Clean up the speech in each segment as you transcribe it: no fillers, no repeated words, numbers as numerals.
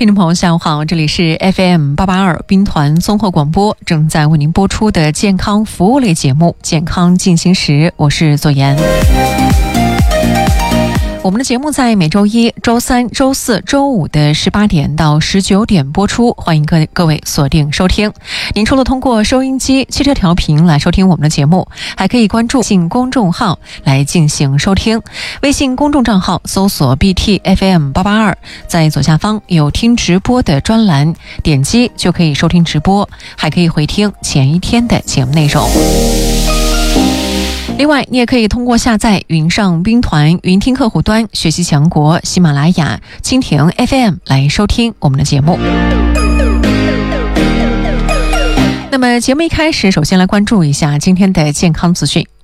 听众朋友下午好，这里是 FM882 兵团综合广播，正在为您播出的健康服务类节目健康进行时，我是左岩。我们的节目在每周一、周三、周四、周五的18点到19点播出，欢迎各位锁定收听。您除了通过收音机、汽车调频来收听我们的节目，还可以关注微信公众号来进行收听。微信公众账号搜索 BTFM882，在左下方有听直播的专栏，点击就可以收听直播，还可以回听前一天的节目内容。另外，你也可以通过下载云上兵团云听客户端、学习强国、喜马拉雅、蜻蜓 FM 来收听我们的节目。那么节目一开始，首先来关注一下今天的健康资讯。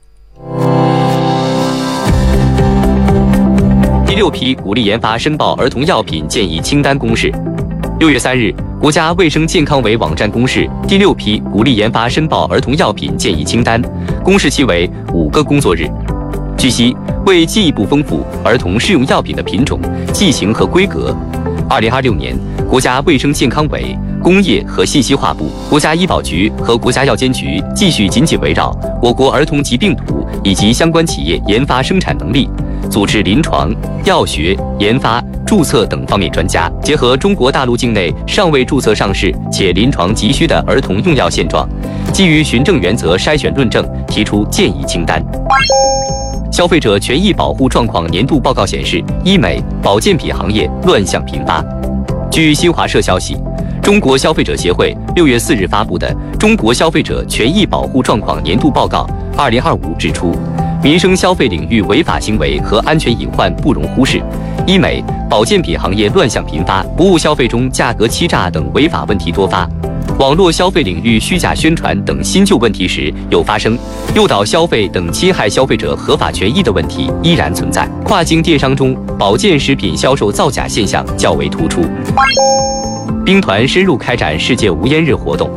第6批鼓励研发申报儿童药品建议清单公示。6月3日，国家卫生健康委网站公示第6批鼓励研发申报儿童药品建议清单，公示期为5个工作日。据悉，为进一步丰富儿童适用药品的品种、剂型和规格，2026年，国家卫生健康委、工业和信息化部、国家医保局和国家药监局继续紧紧围绕我国儿童疾病毒以及相关企业研发生产能力，组织临床、药学、研发、注册等方面专家，结合中国大陆境内尚未注册上市且临床急需的儿童用药现状，基于循证原则筛选论证，提出建议清单。消费者权益保护状况年度报告显示，医美、保健品行业乱象频发。据新华社消息，中国消费者协会6月4日发布的《中国消费者权益保护状况年度报告2025》指出，民生消费领域违法行为和安全隐患不容忽视，医美、保健品行业乱象频发，服务消费中价格欺诈等违法问题多发，网络消费领域虚假宣传等新旧问题时有发生，诱导消费等侵害消费者合法权益的问题依然存在。跨境电商中，保健食品销售造假现象较为突出。兵团深入开展世界无烟日活动。